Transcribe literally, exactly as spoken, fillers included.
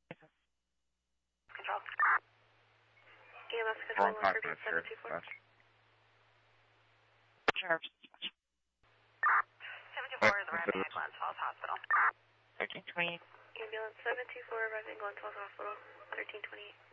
Control. E M S control, one for seven two four. Sheriff. seven two four is arriving at Glens Falls Hospital. thirteen twenty. Ambulance seven two four arriving at Glens Falls Hospital, thirteen twenty-eight.